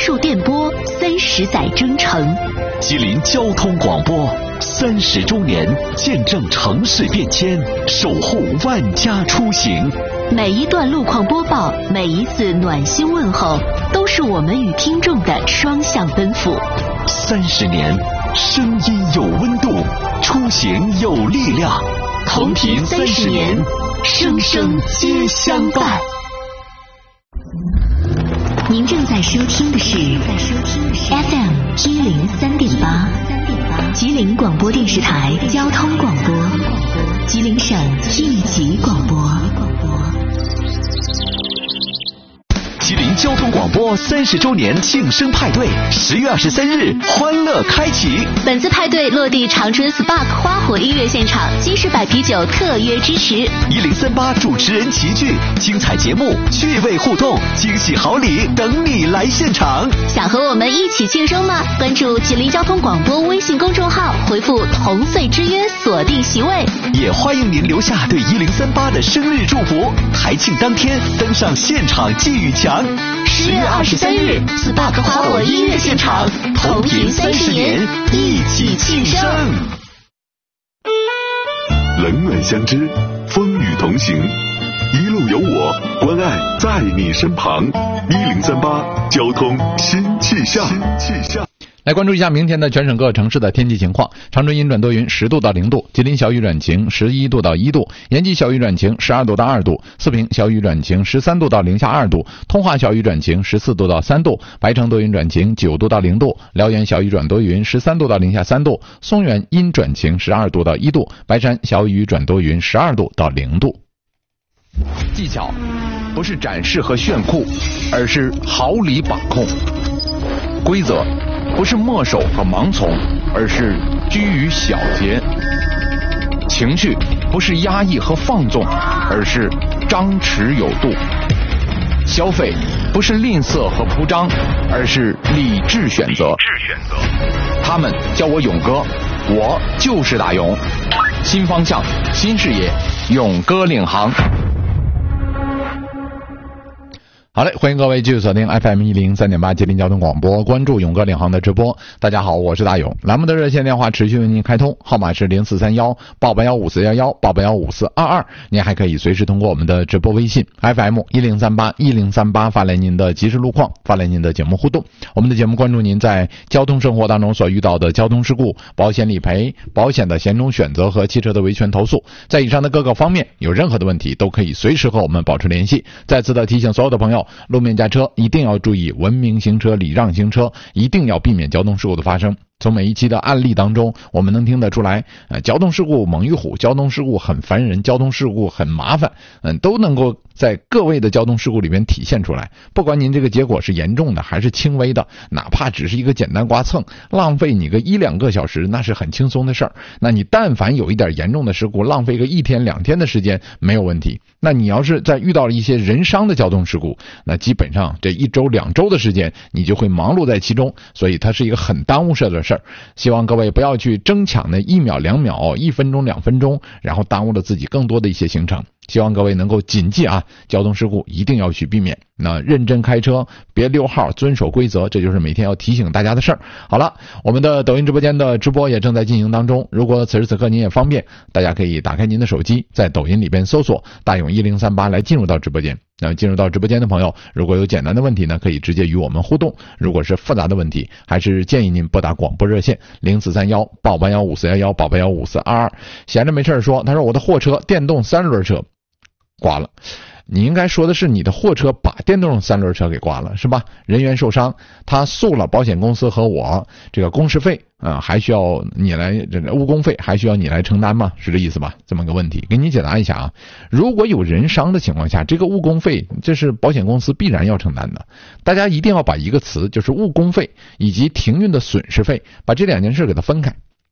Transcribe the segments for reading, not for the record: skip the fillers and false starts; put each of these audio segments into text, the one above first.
数电波30载征程。 吉林交通广播30周年，见证城市变迁，守护万家出行。 每一段路况播报，每一次暖心问候，都是我们与听众的双向奔赴。 30年，声音有温度，出行有力量。同频30年，生生皆相伴。 您正在收听的是 FM 103.8，吉林广播电视台交通广播，吉林省应急广播。 吉林交通广播30周年庆生派对，10月23日欢乐开启。 本次派对落地长春 Spark 花火音乐现场，鸡翅百啤酒特约支持 1038主持人齐聚，精彩节目、趣味互动、惊喜好礼等你来现场。 想和我们一起庆生吗？关注吉林交通广播微信公众号，回复同岁之约，锁定席位。 也欢迎您留下对1038的生日祝福。台庆当天登上现场寄语墙。 10月23日 Spark 花火音乐现场，同频30年，一起庆生。 冷暖相知，风雨同行，一路有我，关爱在你身旁。1038交通新气象。 来关注一下明天的全省各城市的天气情况。长春阴转多云，10度到0度；吉林小雨转晴，11度到1度；延吉小雨转晴，12度到2度；四平小雨转晴，13度到零下2度；通化小雨转晴，14度到3度；白城多云转晴，9度到0度；辽源小雨转多云，13度到零下3度；松原阴转晴，12度到1度；白山小雨转多云，12度到0度。技巧不是展示和炫酷，而是毫厘把控；规则不是墨守和盲从，而是居于小节；情绪不是压抑和放纵，而是张弛有度；消费不是吝啬和铺张，而是理智选择。他们叫我勇哥，我就是大勇。新方向，新视野，勇哥领航。好嘞，欢迎各位继续锁定 FM 103.8吉林交通广播，关注勇哥领航的直播。大家好，我是大勇。栏目的热线电话持续为您开通，号码是043188154188154422。您还可以随时通过我们的直播微信 FM 1038108发来您的即时路况，发来您的节目互动。我们的节目关注您在交通生活当中所遇到的交通事故、保险理赔、保险的险种选择和汽车的维权投诉。在以上的各个方面有任何的问题，都可以随时和我们保持联系。再次的提醒所有的朋友，路面驾车一定要注意文明行车、礼让行车，一定要避免交通事故的发生。从每一期的案例当中，我们能听得出来，交通事故猛于虎，交通事故很烦人，交通事故很麻烦，都能够在各位的交通事故里面体现出来。不管您这个结果是严重的还是轻微的，哪怕只是一个简单刮蹭，浪费你个1-2个小时，那是很轻松的事儿。那你但凡有一点严重的事故，浪费个1天2天的时间没有问题。那你要是在遇到了一些人伤的交通事故，那基本上这1周2周的时间你就会忙碌在其中，所以它是一个很耽误事的事儿。希望各位不要去争抢那1秒2秒、1分钟2分钟，然后耽误了自己更多的一些行程。希望各位能够谨记啊，交通事故一定要去避免。那认真开车，别溜号，遵守规则，这就是每天要提醒大家的事儿。好了，我们的抖音直播间的直播也正在进行当中。如果此时此刻您也方便，大家可以打开您的手机，在抖音里边搜索大勇1038来进入到直播间。进入到直播间的朋友，如果有简单的问题呢，可以直接与我们互动；如果是复杂的问题，还是建议您拨打广播热线043188154188154422。闲着没事说，他说我的货车电动3轮车刮了。你应该说的是你的货车把电动3轮车给刮了，是吧？人员受伤，他诉了保险公司和我，这个工时费还需要你来，误工费还需要你来承担吗？是这意思吧？这么个问题给你解答一下啊。如果有人伤的情况下，这个误工费这是保险公司必然要承担的。大家一定要把一个词，就是误工费以及停运的损失费，把这2件事给它分开。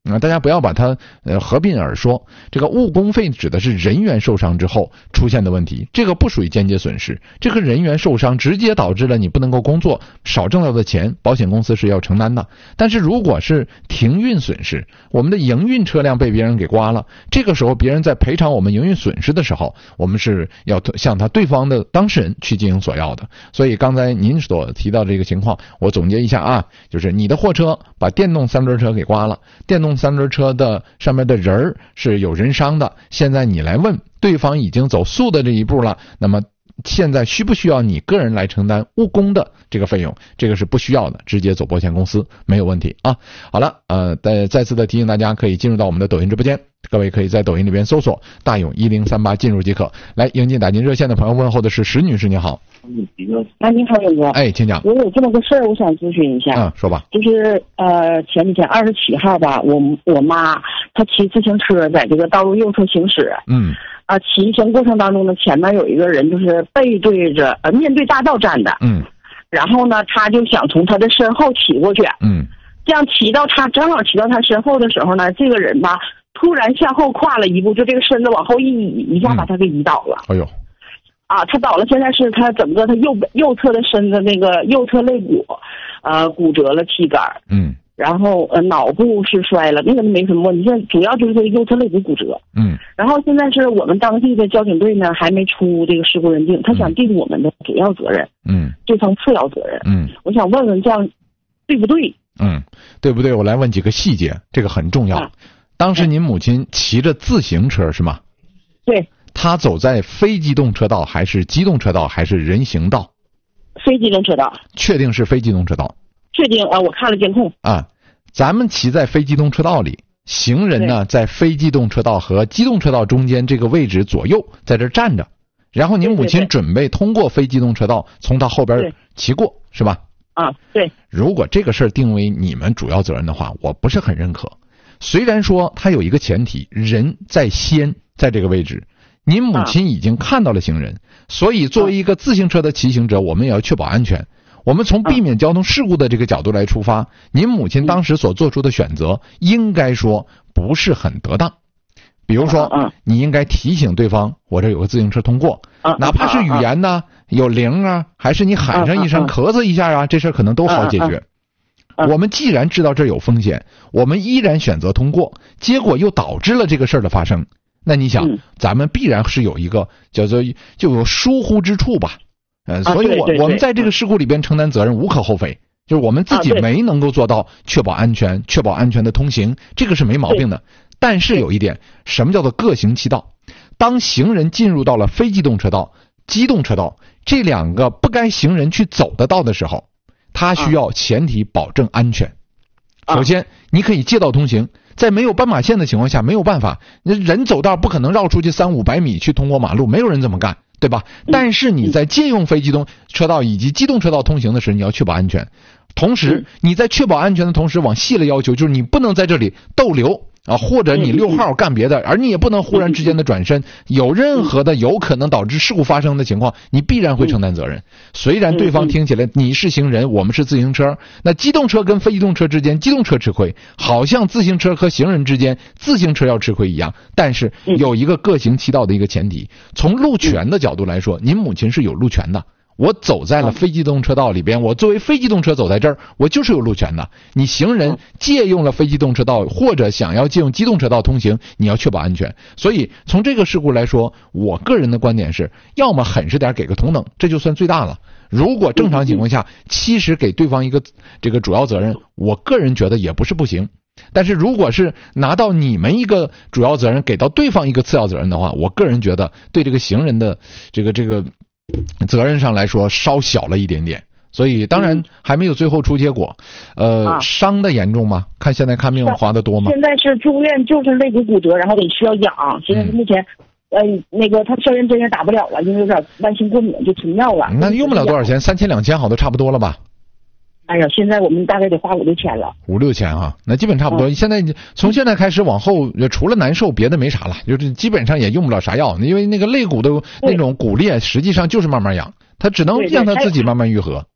大家不要把它合并而说。这个误工费指的是人员受伤之后出现的问题，这个不属于间接损失。这个人员受伤直接导致了你不能够工作，少挣到的钱，保险公司是要承担的。但是如果是停运损失，我们的营运车辆被别人给刮了，这个时候别人在赔偿我们营运损失的时候，我们是要向他对方的当事人去进行索要的。所以刚才您所提到的这个情况，我总结一下啊，就是你的货车把电动三轮车给刮了，电动三轮车的上面的人是有人伤的，现在你来问对方已经走诉的这一步了，那么现在需不需要你个人来承担误工的这个费用？这个是不需要的，直接走保险公司没有问题啊。好了，再次的提醒大家可以进入到我们的抖音直播间，各位可以在抖音里边搜索大勇1038进入即可。来，迎接打进热线的朋友问候的是石女士，你好。 你好，勇哥。 哎，请讲。 我有这么个事儿，我想咨询一下。 说吧。 就是前几天27号吧，我妈她骑自行车在这个道路右侧行驶。骑行过程当中呢，前面有一个人就是背对着面对大道站的。然后呢，他就想从他的身后骑过去。这样正好骑到他身后的时候呢，这个人吧突然向后跨了一步，就这个身子往后一移，一下把他给移倒了。 哎呦！ 他倒了，现在是他整个他右侧的身子那个右侧肋骨，骨折了气杆。然后脑部是摔了，那个没什么问题，现在主要就是这个右侧肋骨骨折。然后现在是我们当地的交警队呢还没出这个事故认定，他想定我们的主要责任，对方次要责任。我想问问这样对不对？ 对不对？我来问几个细节，这个很重要。当时您母亲骑着自行车是吗？ 对。 她走在非机动车道还是机动车道还是人行道？ 非机动车道。 确定是非机动车道？ 确定啊，我看了监控。 咱们骑在非机动车道里，行人呢在非机动车道和机动车道中间这个位置左右在这站着，然后您母亲准备通过非机动车道从他后边骑过，是吧？ 对。 如果这个事儿定为你们主要责任的话，我不是很认可。虽然说它有一个前提，人在先，在这个位置，您母亲已经看到了行人，所以作为一个自行车的骑行者，我们也要确保安全。我们从避免交通事故的这个角度来出发，您母亲当时所做出的选择应该说不是很得当。比如说你应该提醒对方，我这有个自行车通过，哪怕是语言呢，有铃啊，还是你喊上一声咳嗽一下啊，这事可能都好解决。我们既然知道这有风险，我们依然选择通过，结果又导致了这个事儿的发生，那你想咱们必然是有一个叫做就有疏忽之处吧。所以我们在这个事故里边承担责任无可厚非，就是我们自己没能够做到确保安全的通行，这个是没毛病的。但是有一点，什么叫做各行其道？当行人进入到了非机动车道、机动车道这两个不该行人去走的道的时候，他需要前提保证安全。首先你可以借道通行，在没有斑马线的情况下没有办法，人走道不可能绕出去300-500米去通过马路，没有人这么干，对吧？但是你在借用非机动车道以及机动车道通行的时候，你要确保安全。同时你在确保安全的同时，往细了要求，就是你不能在这里逗留或者你溜号干别的，而你也不能忽然之间的转身，有任何的有可能导致事故发生的情况，你必然会承担责任。虽然对方听起来你是行人，我们是自行车，那机动车跟非机动车之间，机动车吃亏，好像自行车和行人之间，自行车要吃亏一样。但是有一个各行其道的一个前提，从路权的角度来说，您母亲是有路权的。我走在了非机动车道里边，我作为非机动车走在这儿，我就是有路权的。你行人借用了非机动车道或者想要借用机动车道通行，你要确保安全。所以从这个事故来说，我个人的观点是，要么狠实点给个同等，这就算最大了。如果正常情况下，其实给对方一个这个主要责任，我个人觉得也不是不行。但是如果是拿到你们一个主要责任，给到对方一个次要责任的话，我个人觉得对这个行人的这个责任上来说稍小了一点点，所以当然还没有最后出结果。伤的严重吗？看现在看病花的多吗？ 现在是住院，就是肋骨骨折，然后得需要养。现在目前那个他消炎针也打不了了，因为有点慢性过敏，就停药了。 那用不了多少钱，3000-2000好都差不多了吧？ 哎呀，现在我们大概得花5-6千了。 5-6千哈，那基本差不多。现在从现在开始往后，除了难受，别的没啥了，就是基本上也用不了啥药，因为那个肋骨的那种骨裂，实际上就是慢慢养，它只能让它自己慢慢愈合。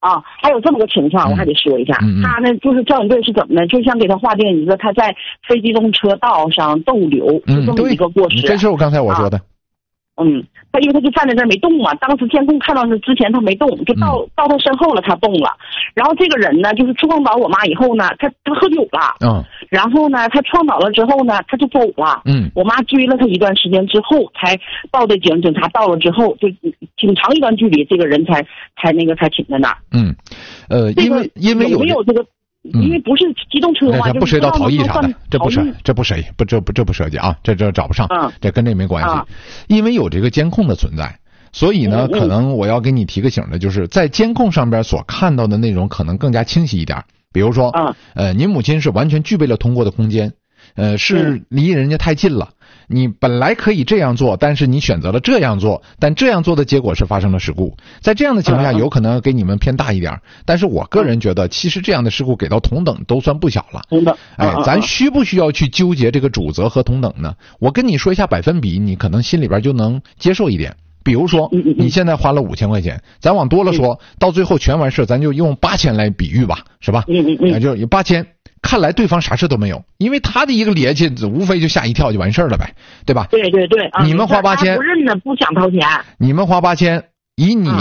还有这么个情况，我还得说一下，他呢就是交警队是怎么呢？就想给他划定一个他在非机动车道上逗留，就这么一个过失。 这是我刚才我说的。 他因为他就站在这儿没动嘛，当时监控看到是之前他没动，就到他身后了，他动了。然后这个人呢，就是撞倒我妈以后呢，他喝酒了，然后呢，他撞倒了之后呢，他就走了。我妈追了他一段时间之后，才报的警，警察到了之后，就挺长一段距离，这个人才停在那儿。 因为有这个。因为不是机动车嘛， 不涉及到逃逸啥的，这不涉及啊，这找不上，这跟这没关系。因为有这个监控的存在，所以呢，可能我要给你提个醒的，就是在监控上边所看到的内容可能更加清晰一点。比如说，您母亲是完全具备了通过的空间，是离人家太近了。你本来可以这样做，但是你选择了这样做，但这样做的结果是发生了事故。在这样的情况下，有可能给你们偏大一点，但是我个人觉得，其实这样的事故给到同等都算不小了。咱需不需要去纠结这个主责和同等呢？我跟你说一下百分比，你可能心里边就能接受一点。比如说，你现在花了5000块钱，咱往多了说，到最后全完事，咱就用8000来比喻吧，是吧？就有8000。看来对方啥事都没有，因为他的一个趔趄，无非就吓一跳就完事了呗，对吧？ 对， 你们花8000， 不认呢，不想掏钱。 你们花8000，以你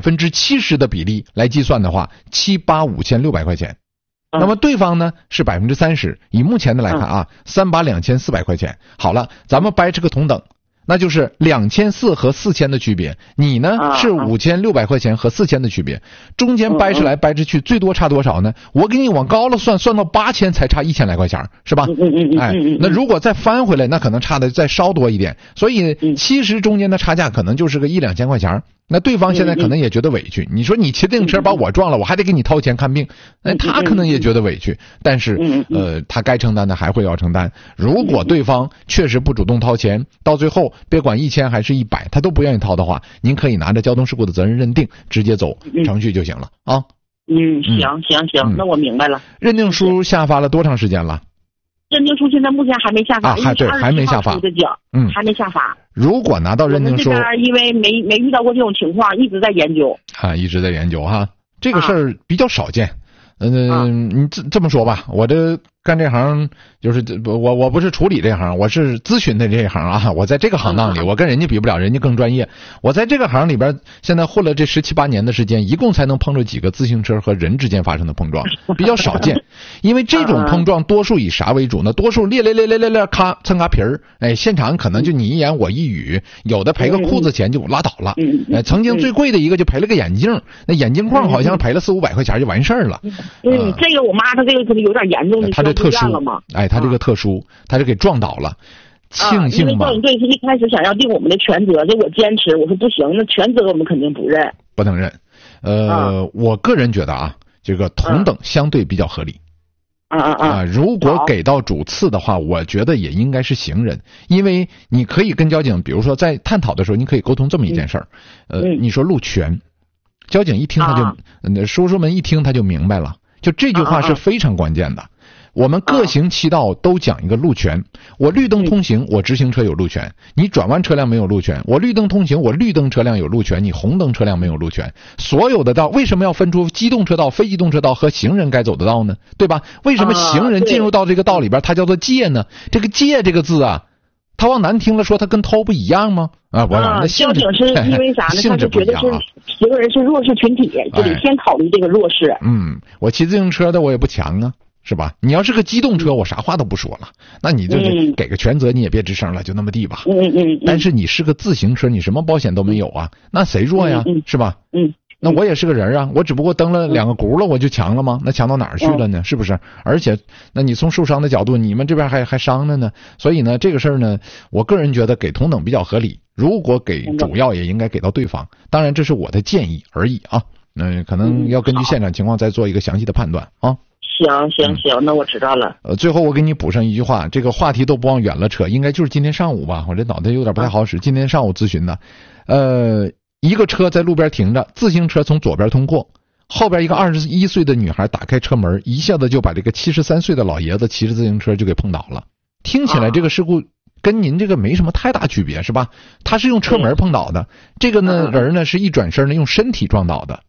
70%的比例来计算的话，785,600块钱。那么对方呢是30%，以目前的来看382,400块钱。好了，咱们掰这个同等。那就是2400和4000的区别，你呢是5600块钱和4000的区别，中间掰扯来掰扯去，最多差多少呢？我给你往高了算到8000才差1000来块钱，是吧？那如果再翻回来，那可能差的再稍多一点，所以其实中间的差价可能就是个1-2千块钱。那对方现在可能也觉得委屈，你说你骑自行车把我撞了，我还得给你掏钱看病，那他可能也觉得委屈，但是他该承担的还会要承担。如果对方确实不主动掏钱，到最后别管1000还是100，他都不愿意掏的话，您可以拿着交通事故的责任认定直接走程序就行了啊。 行，那我明白了。 认定书下发了多长时间了？ 认定书现在目前还没下发对，还没下发。 还没下发。 如果拿到认定书， 我们这边因为没遇到过这种情况，一直在研究。 一直在研究哈，这个事儿比较少见。你这么说吧，我这干这行就是我不是处理这行，我是咨询的这一行啊。我在这个行当里，我跟人家比不了，人家更专业。我在这个行里边，现在混了这17、18年的时间，一共才能碰着几个自行车和人之间发生的碰撞，比较少见。因为这种碰撞多数以啥为主呢？多数咧咔蹭嘎皮儿，现场可能就你一言我一语，有的赔个裤子钱就拉倒了。曾经最贵的一个就赔了个眼镜，那眼镜框好像赔了400-500块钱就完事儿了。 这个我妈她这个可能有点严重， 她这特殊了吗？她这个特殊，她是给撞倒了。庆幸吧。 因为交警队是一开始想要定我们的全责，这我坚持，我说不行，那全责我们肯定不认， 不能认。我个人觉得这个同等相对比较合理。如果给到主次的话，我觉得也应该是行人，因为你可以跟交警，比如说在探讨的时候，你可以沟通这么一件事儿。你说路权，交警一听他就，叔叔们一听他就明白了。就这句话是非常关键的。我们各行其道都讲一个路权，我绿灯通行，我直行车有路权，你转弯车辆没有路权，我绿灯通行，我绿灯车辆有路权，你红灯车辆没有路权。所有的道为什么要分出机动车道、非机动车道和行人该走的道呢？对吧？为什么行人进入到这个道里边它叫做界呢？这个界这个字他往难听了说，他跟偷不一样吗？那交警是因为啥呢？他就觉得是行人是弱势群体，就得先考虑这个弱势。 我骑自行车的我也不强啊，是吧？你要是个机动车，我啥话都不说了，那你就是给个全责，你也别吱声了，就那么地吧。但是你是个自行车，你什么保险都没有啊，那谁弱呀？是吧？那我也是个人啊，我只不过蹬了2个轱辘我就强了吗？那强到哪儿去了呢？是不是？而且那你从受伤的角度，你们这边还伤着呢。所以呢，这个事儿呢，我个人觉得给同等比较合理。如果给主要也应该给到对方。当然这是我的建议而已啊。可能要根据现场情况再做一个详细的判断啊。 行，那我知道了。 最后我给你补上一句话，这个话题都不往远了扯，应该就是今天上午吧，我这脑袋有点不太好使。今天上午咨询的，一个车在路边停着，自行车从左边通过，后边一个21岁的女孩打开车门，一下子就把这个73岁的老爷子骑着自行车就给碰倒了。听起来这个事故跟您这个没什么太大区别，是吧？他是用车门碰倒的，这个呢人呢是一转身呢用身体撞倒的。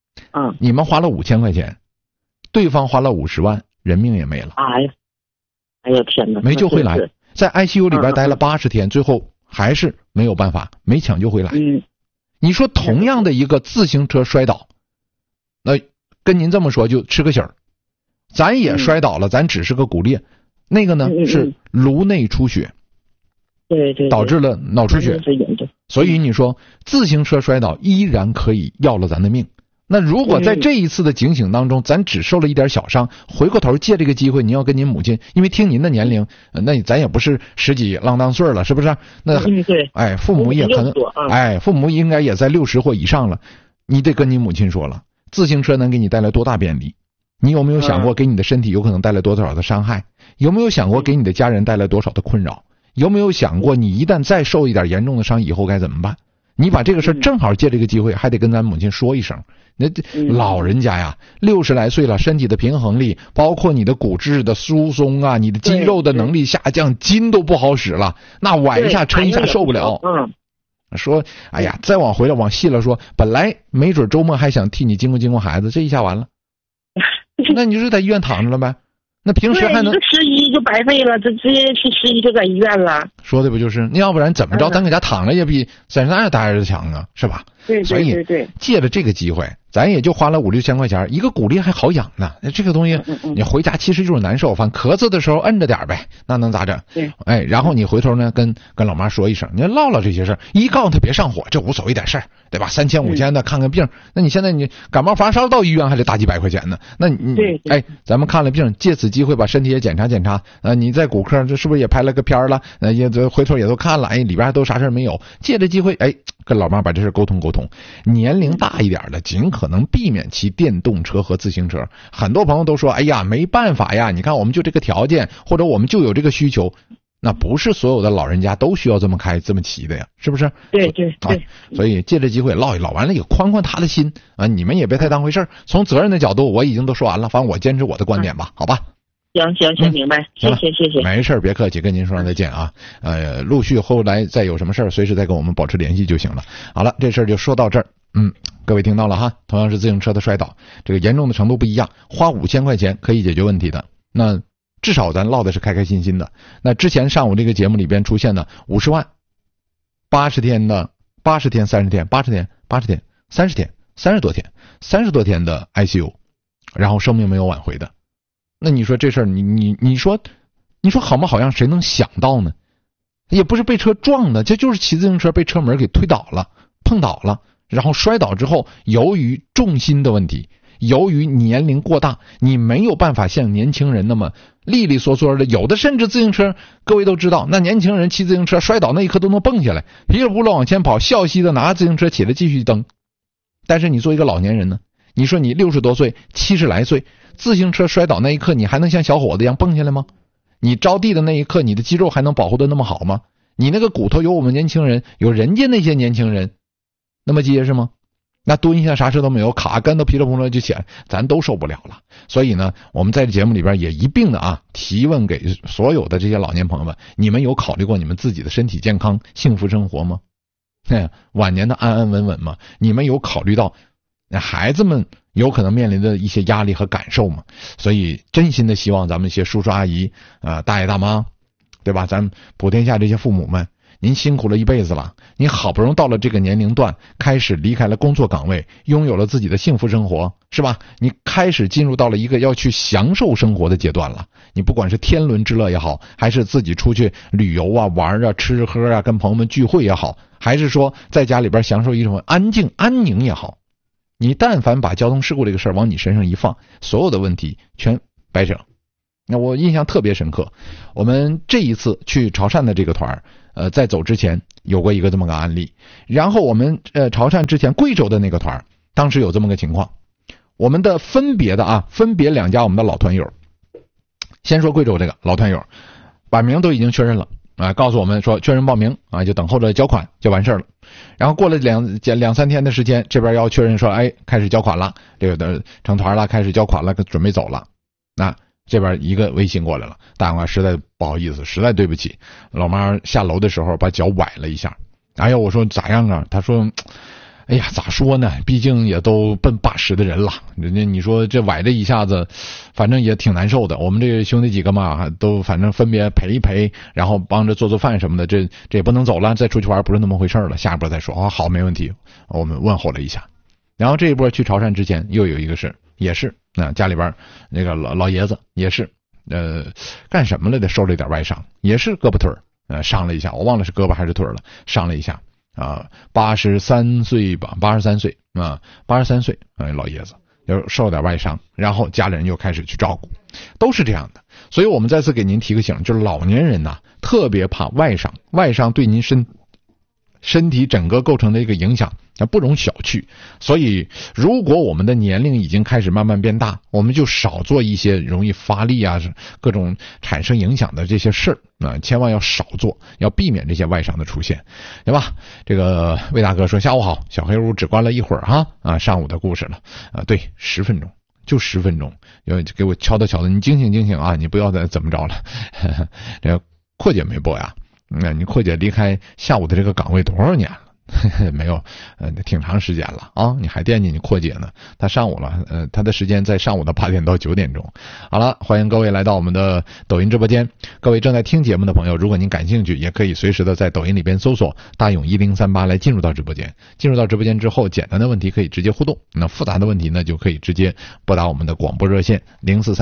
你们花了5000块钱，对方花了50万，人命也没了。 哎呀天哪， 没救回来，在 ICU 里边待了80天，最后还是没有办法，没抢救回来。你说同样的一个自行车摔倒，那跟您这么说就吃个醒儿，咱也摔倒了，咱只是个骨裂，那个呢是颅内出血， 对， 导致了脑出血。所以你说自行车摔倒依然可以要了咱的命。那如果在这一次的警醒当中，咱只受了一点小伤，回过头借这个机会，您要跟您母亲，因为听您的年龄，那咱也不是10几浪当岁了，是不是？那对， 父母也可能，父母应该也在60或以上了，你得跟你母亲说了，自行车能给你带来多大便利？你有没有想过给你的身体有可能带来多少的伤害？有没有想过给你的家人带来多少的困扰？有没有想过你一旦再受一点严重的伤，以后该怎么办？你把这个事正好借这个机会，还得跟咱母亲说一声。那老人家呀，60来岁了，身体的平衡力，包括你的骨质的疏松啊，你的肌肉的能力下降，筋都不好使了，那崴一下抻一下受不了。说哎呀，再往回来往细了说，本来没准周末还想替你经过孩子，这一下完了，那你就在医院躺着了呗。那平时还能吃医就白费了，这直接去吃医就在医院了。 说的不就是？那要不然怎么着，咱搁家躺着也比在那待着强啊，是吧？ 对。 所以借着这个机会，咱也就花了5、6千块钱，一个骨裂还好养呢。这个东西你回家其实就是难受，反正咳嗽的时候摁着点呗，那能咋整？ 对。 然后你回头呢跟老妈说一声，你唠唠这些事儿，一告诉他别上火，这无所谓点事儿，对吧？3000、5000的看个病，那你现在你感冒发烧到医院还得大几百块钱呢。那你咱们看了病，借此机会把身体也检查检查。你在骨科这是不是也拍了个片了？也回头也都看了，里边都啥事没有。借着机会，跟老妈把这事沟通沟通。年龄大一点的，尽可能避免骑电动车和自行车。很多朋友都说，哎呀，没办法呀，你看我们就这个条件，或者我们就有这个需求。那不是所有的老人家都需要这么开这么骑的呀，是不是？ 对。 所以借着机会唠一唠，完了也宽宽他的心啊，你们也别太当回事儿。从责任的角度，我已经都说完了，反正我坚持我的观点吧，好吧？ 行，明白，谢谢。 没事，别客气，跟您说声再见啊。陆续后来再有什么事儿，随时再跟我们保持联系就行了。好了，这事儿就说到这儿。各位听到了哈，同样是自行车的摔倒，这个严重的程度不一样，花5000块钱可以解决问题的。那至少咱唠的是开开心心的。那之前上午这个节目里边出现的50万，80天的80天30天80天80天30天30多天的 ICU， 然后生命没有挽回的。那你说这事儿，你说好吗？好像谁能想到呢？也不是被车撞的，这就是骑自行车被车门给推倒了，碰倒了，然后摔倒之后，由于重心的问题，由于年龄过大，你没有办法像年轻人那么利利索索的，有的甚至自行车，各位都知道，那年轻人骑自行车摔倒那一刻都能蹦下来，噼里扑啦往前跑，笑嘻的拿着自行车起来继续蹬。但是你做一个老年人呢，你说你60多岁70来岁，自行车摔倒那一刻你还能像小伙子一样蹦下来吗？你着地的那一刻你的肌肉还能保护得那么好吗？你那个骨头有我们年轻人有人家那些年轻人那么结实吗？那蹲一下啥事都没有，卡跟头噼里扑啦就起来，咱都受不了了。所以呢，我们在这节目里边也一并的提问给所有的这些老年朋友们，你们有考虑过你们自己的身体健康幸福生活吗？晚年的安安稳稳吗？你们有考虑到孩子们有可能面临的一些压力和感受吗？所以真心的希望咱们一些叔叔阿姨大爷大妈，对吧？咱普天下这些父母们，您辛苦了一辈子了，你好不容易到了这个年龄段，开始离开了工作岗位，拥有了自己的幸福生活，是吧？你开始进入到了一个要去享受生活的阶段了。你不管是天伦之乐也好，还是自己出去旅游玩吃喝跟朋友们聚会也好，还是说在家里边享受一种安静安宁也好，你但凡把交通事故这个事儿往你身上一放，所有的问题全白整。那我印象特别深刻，我们这一次去潮汕的这个团在走之前有过一个这么个案例，然后我们潮汕之前贵州的那个团当时有这么个情况，我们的分别2家我们的老团友，先说贵州这个老团友，把名都已经确认了告诉我们说确认报名就等候着交款就完事了。然后过了两三天的时间，这边要确认说开始交款了，这个的成团了，开始交款了，准备走了。那这边一个微信过来了，大妈实在不好意思，实在对不起，老妈下楼的时候把脚崴了一下。我说咋样啊？他说哎呀，咋说呢？毕竟也都奔80的人了，人家你说这崴这一下子，反正也挺难受的。我们这兄弟几个嘛，都反正分别陪一陪，然后帮着做做饭什么的。这也不能走了，再出去玩不是那么回事了。下一波再说。好，没问题。我们问候了一下，然后这一波去潮汕之前，又有一个事，也是家里边那个老爷子也是干什么了的，受了一点外伤，也是胳膊腿伤了一下，我忘了是胳膊还是腿了，伤了一下。83岁吧，83岁，83岁，老爷子又受点外伤，然后家里人又开始去照顾，都是这样的。所以我们再次给您提个醒，就是老年人特别怕外伤，外伤对您身体整个构成的一个影响不容小觑。所以如果我们的年龄已经开始慢慢变大，我们就少做一些容易发力各种产生影响的这些事儿千万要少做，要避免这些外伤的出现，对吧？这个魏大哥说下午好，小黑屋只关了一会儿上午的故事了对，10分钟，就10分钟，要给我敲的，你惊醒你不要再怎么着了。这个阔姐没播呀？你阔姐离开下午的这个岗位多少年了？没有，挺长时间了你还惦记你阔姐呢。她上午了，她的时间在上午的8点到9点钟。好了，欢迎各位来到我们的抖音直播间。各位正在听节目的朋友，如果您感兴趣，也可以随时的在抖音里边搜索大勇1038来进入到直播间。进入到直播间之后，简单的问题可以直接互动，那复杂的问题呢，就可以直接拨打我们的广播热线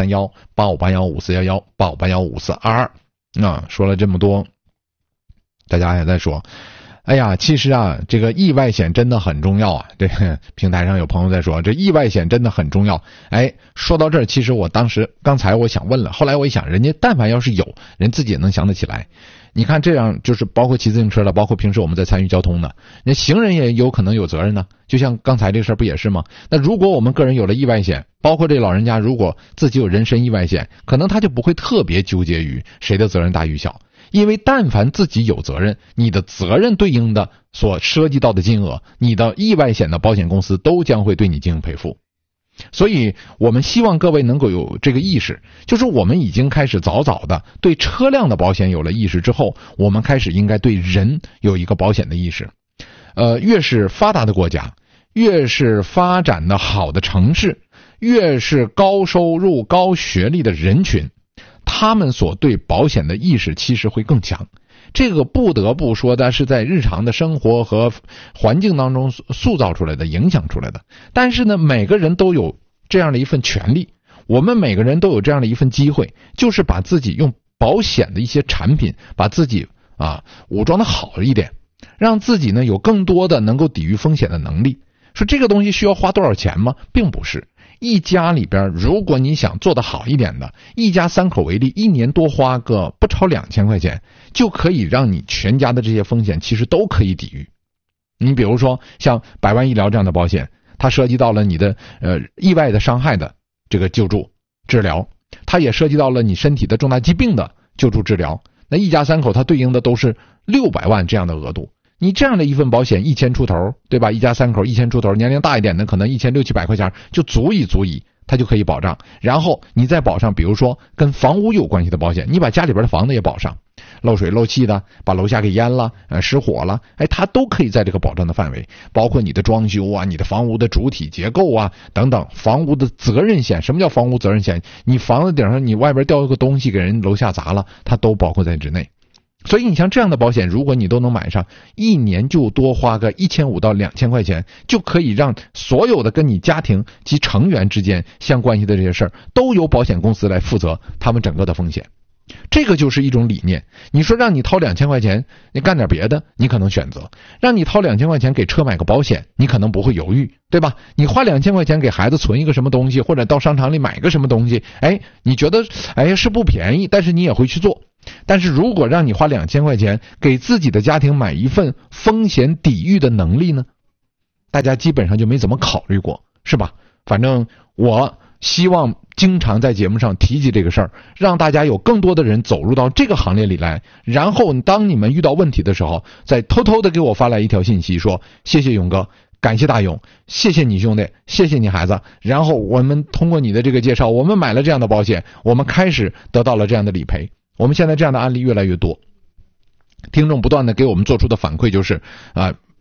043185815422 说了这么多，大家也在说，哎呀，其实这个意外险真的很重要这平台上有朋友在说，这意外险真的很重要。说到这儿，其实刚才我想问了，后来我一想，人家但凡要是有人自己也能想得起来。你看这样，就是包括骑自行车的，包括平时我们在参与交通的，那行人也有可能有责任呢。就像刚才这事儿不也是吗？那如果我们个人有了意外险，包括这老人家如果自己有人身意外险，可能他就不会特别纠结于谁的责任大与小。因为但凡自己有责任，你的责任对应的所涉及到的金额，你的意外险的保险公司都将会对你进行赔付。所以我们希望各位能够有这个意识，就是我们已经开始早早的对车辆的保险有了意识之后，我们开始应该对人有一个保险的意识。越是发达的国家，越是发展的好的城市，越是高收入高学历的人群，他们所对保险的意识其实会更强。这个不得不说的是在日常的生活和环境当中塑造出来的，影响出来的。但是呢，每个人都有这样的一份权利，我们每个人都有这样的一份机会，就是把自己用保险的一些产品把自己武装的好一点，让自己呢有更多的能够抵御风险的能力。说这个东西需要花多少钱吗？并不是。一家里边，如果你想做得好一点的，一家3口为例，一年多花个不超2000块钱，就可以让你全家的这些风险其实都可以抵御。你比如说像100万医疗这样的保险，它涉及到了你的意外的伤害的这个救助治疗，它也涉及到了你身体的重大疾病的救助治疗。那一家3口它对应的都是600万这样的额度。你这样的一份保险1000出头，对吧？一家3口1000出头，年龄大一点的可能1600、700块钱就足以，它就可以保障。然后你再保上比如说跟房屋有关系的保险，你把家里边的房子也保上，漏水漏气的，把楼下给淹了，失火了，它都可以在这个保障的范围。包括你的装修你的房屋的主体结构等等，房屋的责任险。什么叫房屋责任险？你房子顶上你外边掉一个东西给人楼下砸了，它都包括在之内。所以你像这样的保险，如果你都能买上，一年就多花个1500到2000块钱，就可以让所有的跟你家庭及成员之间相关系的这些事儿，都由保险公司来负责他们整个的风险。这个就是一种理念。你说让你掏2000块钱，你干点别的，你可能选择；让你掏2000块钱给车买个保险，你可能不会犹豫，对吧？你花2000块钱给孩子存一个什么东西，或者到商场里买个什么东西，你觉得是不便宜，但是你也会去做。但是如果让你花2000块钱给自己的家庭买一份风险抵御的能力呢，大家基本上就没怎么考虑过，是吧？反正我希望经常在节目上提及这个事儿，让大家有更多的人走入到这个行列里来，然后当你们遇到问题的时候，再偷偷的给我发来一条信息说，谢谢勇哥，感谢大勇，谢谢你兄弟，谢谢你孩子，然后我们通过你的这个介绍，我们买了这样的保险，我们开始得到了这样的理赔。我们现在这样的案例越来越多，听众不断的给我们做出的反馈就是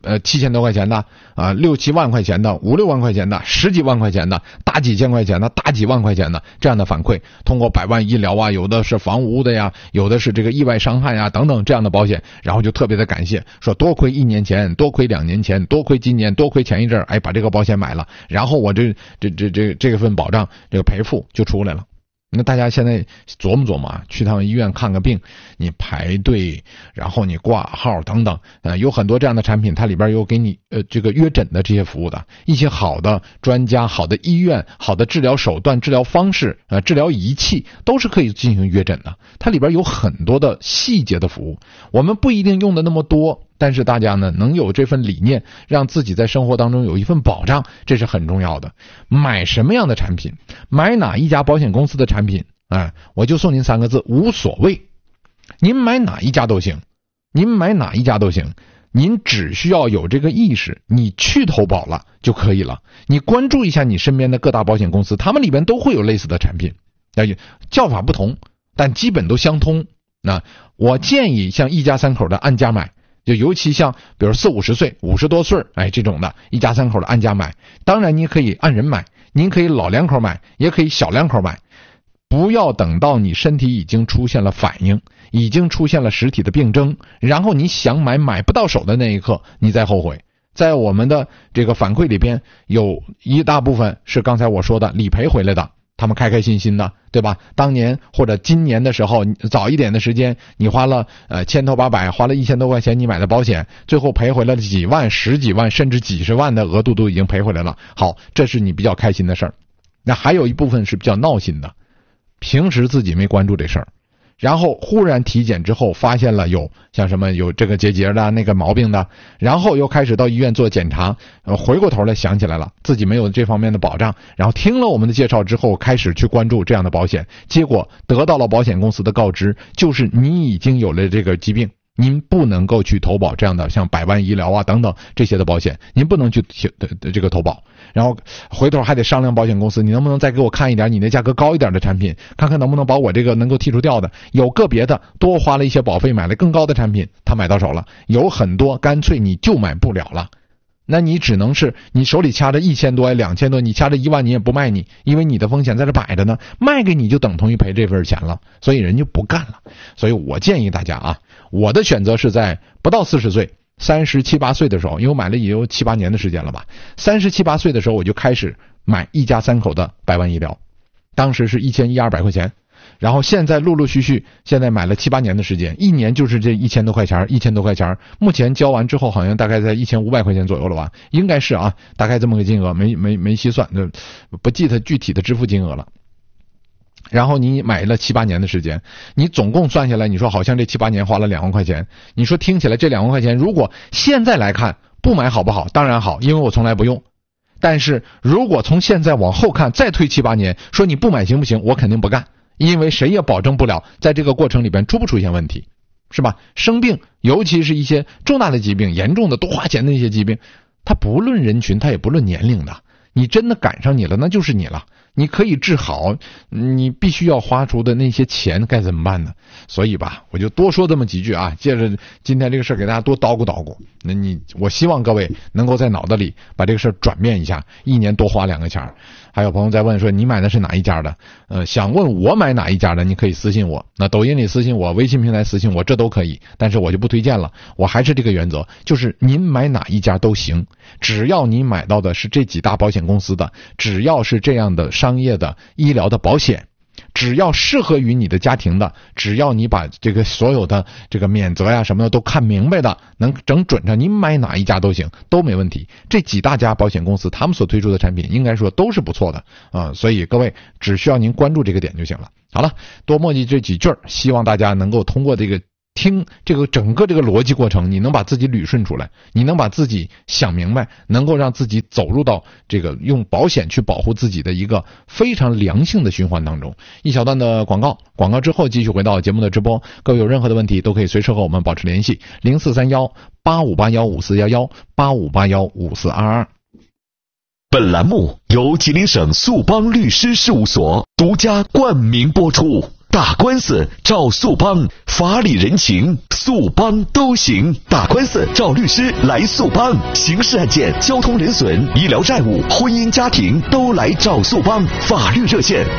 7000多块钱的6、7万块钱的5、6万块钱的10几万块钱的大几千块钱的大几万块钱的这样的反馈，通过100万医疗啊，有的是房屋的呀，有的是这个意外伤害呀等等这样的保险，然后就特别的感谢，说多亏1年前，多亏2年前，多亏今年，多亏前一阵把这个保险买了，然后我这份保障这个赔付就出来了。那大家现在琢磨琢磨啊，去趟医院看个病，你排队，然后你挂号等等，有很多这样的产品，它里边有给你这个约诊的这些服务的，一些好的专家、好的医院、好的治疗手段、治疗方式、治疗仪器都是可以进行约诊的。它里边有很多的细节的服务，我们不一定用的那么多，但是大家呢能有这份理念，让自己在生活当中有一份保障，这是很重要的。买什么样的产品，买哪一家保险公司的产品，我就送您3个字：无所谓。您买哪一家都行，您买哪一家都行，您只需要有这个意识，你去投保了就可以了。你关注一下你身边的各大保险公司，他们里边都会有类似的产品，叫法不同，但基本都相通。我建议像一家3口的按家买，就尤其像比如40、50岁、50多岁这种的一家3口的按家买，当然你可以按人买，您可以老2口买，也可以小2口买，不要等到你身体已经出现了反应，已经出现了实体的病征，然后你想买不到手的那一刻你再后悔。在我们的这个反馈里边，有一大部分是刚才我说的理赔回来的，他们开开心心的，对吧？当年或者今年的时候，早一点的时间，你花了千头八百，花了1000多块钱你买的保险，最后赔回来了几万、10几万甚至几十万的额度都已经赔回来了。好，这是你比较开心的事儿。那还有一部分是比较闹心的，平时自己没关注这事儿，然后忽然体检之后发现了有像什么有这个结节的那个毛病的，然后又开始到医院做检查，回过头来想起来了自己没有这方面的保障，然后听了我们的介绍之后开始去关注这样的保险，结果得到了保险公司的告知，就是你已经有了这个疾病，您不能够去投保这样的像100万医疗啊等等这些的保险，您不能去这个投保。然后回头还得商量保险公司，你能不能再给我看一点你那价格高一点的产品，看看能不能把我这个能够剔除掉的。有个别的多花了一些保费买了更高的产品，他买到手了，有很多干脆你就买不了了。那你只能是你手里掐着1000多、2000多，你掐着1万你也不卖你，因为你的风险在这摆着呢，卖给你就等同于赔这份钱了，所以人就不干了。所以我建议大家啊，我的选择是在不到40岁37、8岁的时候，因为我买了也有7、8年的时间了吧，37、8岁的时候我就开始买一家3口的100万医疗，当时是1100、200块钱，然后现在陆陆续续现在买了7、8年的时间，一年就是这1000多块钱，目前交完之后好像大概在1500块钱左右了吧，应该是啊，大概这么个金额，没细算，不记得具体的支付金额了。然后你买了7、8年的时间，你总共算下来，你说好像这7、8年花了2万块钱，你说听起来这2万块钱如果现在来看不买好不好？当然好，因为我从来不用。但是如果从现在往后看，再推7、8年，说你不买行不行？我肯定不干，因为谁也保证不了在这个过程里边出不出现问题，是吧？生病，尤其是一些重大的疾病，严重的多花钱的一些疾病，它不论人群，它也不论年龄的，你真的赶上你了，那就是你了。你可以治好，你必须要花出的那些钱该怎么办呢？所以吧，我就多说这么几句啊，借着今天这个事给大家多叨咕。那我希望各位能够在脑子里把这个事转变一下，一年多花2个钱。还有朋友在问说你买的是哪一家的？想问我买哪一家的，你可以私信我，那抖音里私信我，微信平台私信我，这都可以，但是我就不推荐了。我还是这个原则，就是您买哪一家都行，只要你买到的是这几大保险公司的，只要是这样的商业的医疗的保险，只要适合于你的家庭的，只要你把这个所有的这个免责呀什么的都看明白的，能整准上，你买哪一家都行，都没问题。这几大家保险公司他们所推出的产品应该说都是不错的所以各位只需要您关注这个点就行了。好了，多墨迹这几句，希望大家能够通过这个听这个整个这个逻辑过程，你能把自己捋顺出来，你能把自己想明白，能够让自己走入到这个用保险去保护自己的一个非常良性的循环当中。一小段的广告之后继续回到节目的直播。各位有任何的问题都可以随时和我们保持联系，0431-8581-5411，8581-5422。 本栏目由吉林省速邦律师事务所独家冠名播出。 打官司找速帮，法理人情速帮都行。打官司找律师来速帮，刑事案件、交通人损、医疗债务、婚姻家庭都来找速帮。法律热线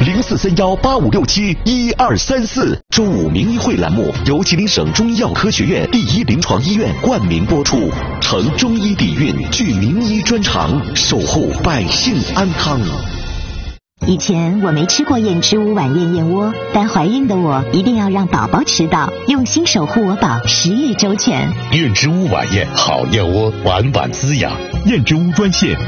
043185671234。周五名医会栏目由吉林省中医药科学院第一临床医院冠名播出，承中医底蕴，具名医专长，守护百姓安康。 以前我没吃过燕之屋晚宴燕窝，但怀孕的我一定要让宝宝吃到，用心守护我宝，食欲周全。 燕之屋晚宴好燕窝，晚晚滋养。燕之屋专线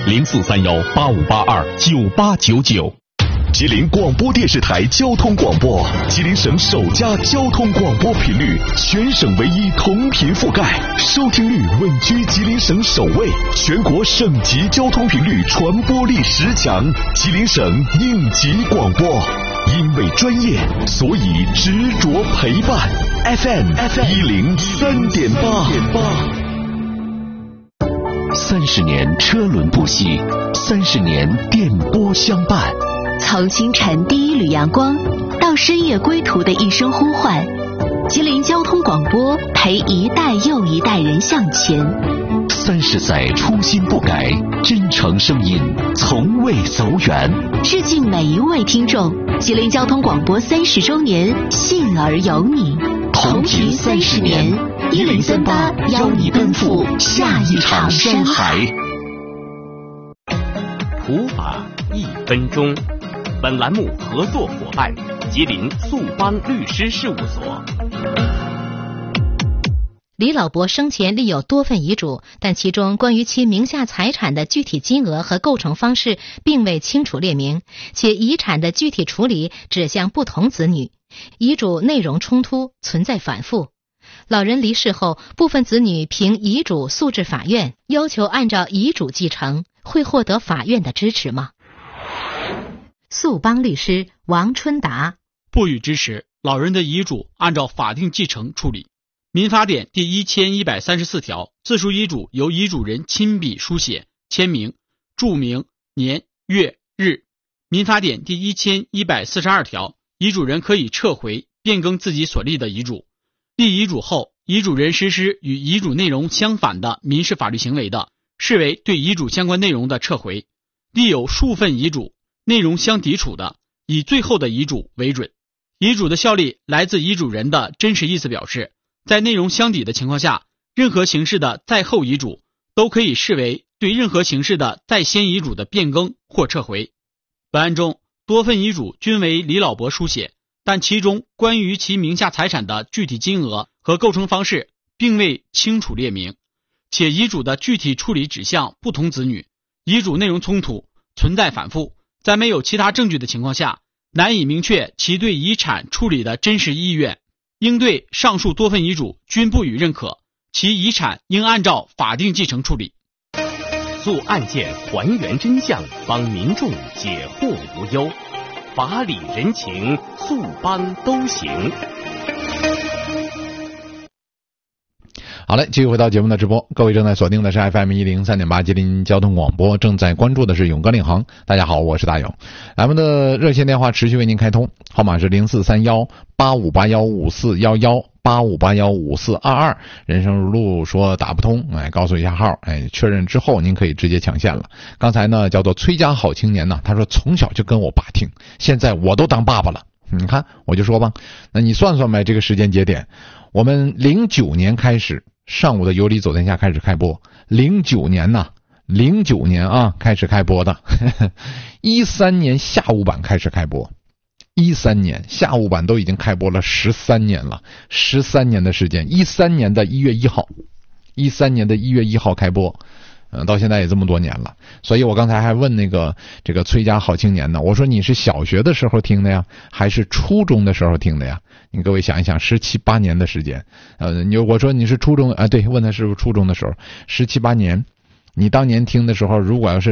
043185829899。 吉林广播电视台交通广播，吉林省首家交通广播频率，全省唯一同频覆盖，收听率稳居吉林省首位，全国省级交通频率传播力10强，吉林省应急广播。因为专业，所以执着陪伴。FM 103.8，30年车轮不息，30年电波相伴。 从清晨第一缕阳光到深夜归途的一声呼唤，吉林交通广播陪一代又一代人向前。 30载初心不改，真诚声音从未走远。 致敬每一位听众，吉林交通广播30周年，信而有你。 同频30年，1038邀你奔赴下一场山海。 普法1分钟。本栏目合作伙伴吉林速帮律师事务所。 李老伯生前立有多份遗嘱，但其中关于其名下财产的具体金额和构成方式并未清楚列明，且遗产的具体处理指向不同子女，遗嘱内容冲突，存在反复。老人离世后，部分子女凭遗嘱诉至法院，要求按照遗嘱继承，会获得法院的支持吗？速帮律师王春达： 不予支持，老人的遗嘱按照法定继承处理。民法典第1134条，自书遗嘱由遗嘱人亲笔书写、签名、注明年月日。民法典第1142条，遗嘱人可以撤回、变更自己所立的遗嘱。立遗嘱后，遗嘱人实施与遗嘱内容相反的民事法律行为的，视为对遗嘱相关内容的撤回。立有数份遗嘱内容相抵触的，以最后的遗嘱为准。遗嘱的效力来自遗嘱人的真实意思表示，在内容相抵的情况下，任何形式的在后遗嘱都可以视为对任何形式的在先遗嘱的变更或撤回。本案中，多份遗嘱均为李老伯书写，但其中关于其名下财产的具体金额和构成方式并未清楚列明，且遗嘱的具体处理指向不同子女，遗嘱内容冲突，存在反复，在没有其他证据的情况下，难以明确其对遗产处理的真实意愿，应对上述多份遗嘱均不予认可，其遗产应按照法定继承处理。 诉案件还原真相，帮民众解惑无忧，法理人情速帮都行。 好嘞，继续回到节目的直播，各位正在锁定的是 FM 103.8吉林交通广播，正在关注的是勇哥领航。大家好，我是大勇。咱们的热线电话持续为您开通，号码是043185815411，85815422。人生如路说打不通，告诉一下号，确认之后您可以直接抢线了。刚才呢叫做崔家好青年呢，他说从小就跟我爸听，现在我都当爸爸了。你看，我就说吧，那你算算呗，这个时间节点，我们09年开始。上午的有理走天下开始开播，09年啊开始开播的13年下午版开始开播，13年下午版都已经开播了13年了，13年的时间，13年的1月1号开播，到现在也这么多年了。所以我刚才还问这个崔家好青年呢，我说你是小学的时候听的呀，还是初中的时候听的呀？你各位想一想，17、18年的时间，我说你是初中对，问他是不是初中的时候，17、18年，你当年听的时候，如果要是